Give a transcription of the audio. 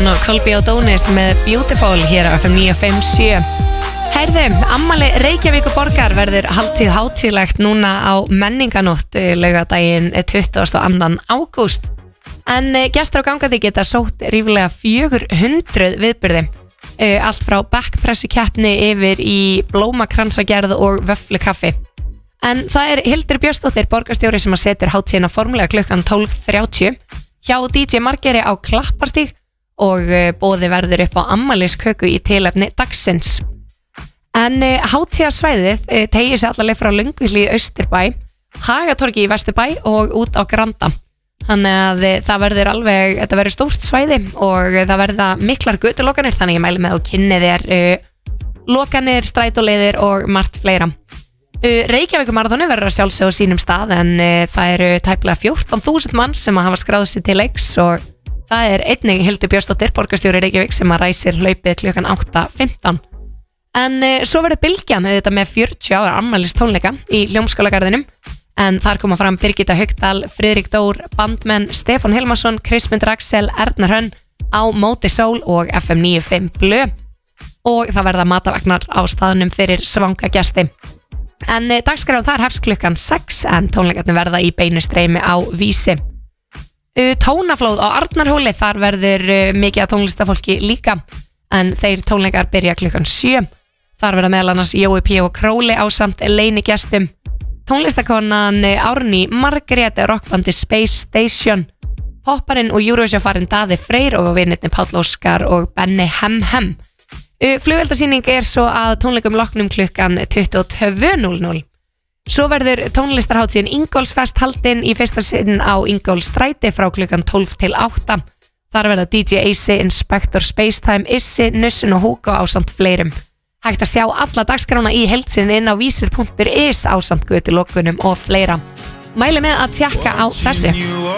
Morrison og Colby O'Donis með Beautiful hér á FM 957. Heyrðu, ammali Reykjavíkurborgar verður hátíðlegt núna á menninganótt laugardaginn 22. ágúst. En gestir á gangandi geta sótt ríflega 400 viðburði. Allt frá backpressukeppni yfir í blómakransagerð og vöfflukaffi. En það er Hildur Björnsdóttir, borgarstjóri, sem að setur hátíðina formulega klukkan 12:30 hjá DJ Margeiri á Klapparstíg og boði verður upp á ammælisköku í tilefni dagsins. En hátíðasvæðið teygir sig allavega frá Lönguhlíð í Austurbæ, Hagatorgi í Vesturbæ og út á Granda. Þannig að þetta verður stórt svæði og það verða miklar götulokanir, þannig ég mæli með að kynni þér lokanir, strætóleiðir og margt fleira. Reykjavíkurmaraþonið verður að sjálfsögðu á sínum stað, en það eru tæplega 14.000 manns sem að hafa skráð sig til leiks og það er einnig Hildur Björnsdóttir, borgarstjóri Reykjavík, sem að ræsir hlaupið klukkan 8:15. En svo verður Bylgjan með 40 ára afmælistónleika í Hljómskálagarðinum, en þar koma fram Birgitta Haugdal, Friðrik Dór, bandmenn Stefán Hilmarsson, Kristmundur Axel, Erna Hrönn, Á móti sól og FM 95 Blö, og það verða matavagnar á staðnum fyrir svanga gesti. En dagskráin þar hefst klukkan 6, en tónleikarnir verða í beinu streymi á Vísi. Tónaflóð á Arnarhóli, þar verður mikið af tónlistafólki líka, en þeir tónleikar byrja klukkan 7. Þar verða meðal annars Jói P. og Króli ásamt leynigestum, tónlistakonan Árný Margrét, rockbandi Space Station, popparinn og Eurovision-farinn Daði Freyr og vinirnir Páll Óskar og Benni Hem. Flugeldasýning er svo að tónleikum loknum klukkan 22:00. Svo verður tónlistarhátíðin Ingólfsfest haldin í fyrsta sinn á Ingólfsstræti frá klukkan 12 til 8. Þar verða DJ Eisi, Inspector Spacetime, Issi, Nussin og Hugo ásamt fleirum. Hægt að sjá alla dagskrána í heild sinni inn á vísir.is ásamt götulokunum og fleira. Mæli með að tjekka á þessu.